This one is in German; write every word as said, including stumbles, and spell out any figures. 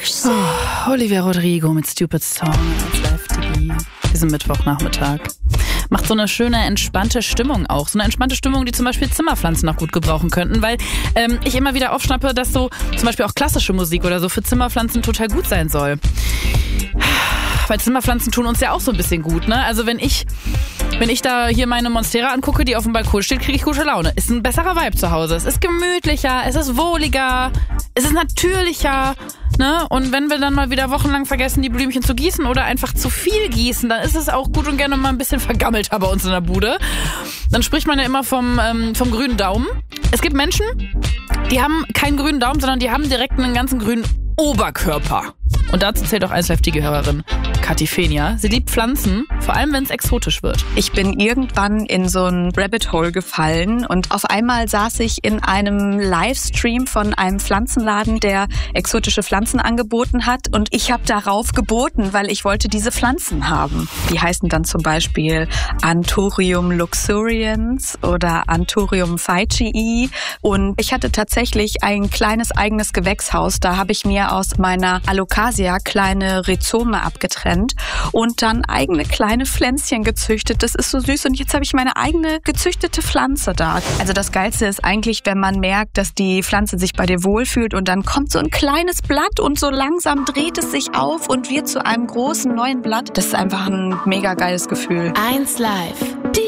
Oh, Olivia Rodrigo mit Stupid Song als Live-T V diesen Mittwochnachmittag. Macht so eine schöne, entspannte Stimmung auch. So eine entspannte Stimmung, die zum Beispiel Zimmerpflanzen noch gut gebrauchen könnten, weil ähm, ich immer wieder aufschnappe, dass so zum Beispiel auch klassische Musik oder so für Zimmerpflanzen total gut sein soll. Weil Zimmerpflanzen tun uns ja auch so ein bisschen gut, ne? Also wenn ich, wenn ich da hier meine Monstera angucke, die auf dem Balkon steht, kriege ich gute Laune. Ist ein besserer Vibe zu Hause. Es ist gemütlicher, es ist wohliger, es ist natürlicher, ne? Und wenn wir dann mal wieder wochenlang vergessen, die Blümchen zu gießen oder einfach zu viel gießen, dann ist es auch gut und gerne mal ein bisschen vergammelter bei uns in der Bude. Dann spricht man ja immer vom, ähm, vom grünen Daumen. Es gibt Menschen, die haben keinen grünen Daumen, sondern die haben direkt einen ganzen grünen Oberkörper. Und dazu zählt auch einsläftige Hörerin Kathi Fenia. Sie liebt Pflanzen, vor allem wenn es exotisch wird. Ich bin irgendwann in so ein Rabbit Hole gefallen und auf einmal saß ich in einem Livestream von einem Pflanzenladen, der exotische Pflanzen angeboten hat, und ich habe darauf geboten, weil ich wollte diese Pflanzen haben. Die heißen dann zum Beispiel Anthurium luxurians oder Anthurium veitchii, und ich hatte tatsächlich ein kleines eigenes Gewächshaus. Da habe ich mir aus meiner Alocasia kleine Rhizome abgetrennt und dann eigene kleine Pflänzchen gezüchtet. Das ist so süß, und jetzt habe ich meine eigene gezüchtete Pflanze da. Also das Geilste ist eigentlich, wenn man merkt, dass die Pflanze sich bei dir wohlfühlt und dann kommt so ein kleines Blatt und so langsam dreht es sich auf und wird zu einem großen neuen Blatt. Das ist einfach ein mega geiles Gefühl. eins Live.